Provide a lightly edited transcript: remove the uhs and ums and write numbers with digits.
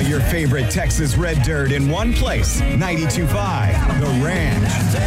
All your favorite Texas red dirt in one place. 92.5 The Ranch.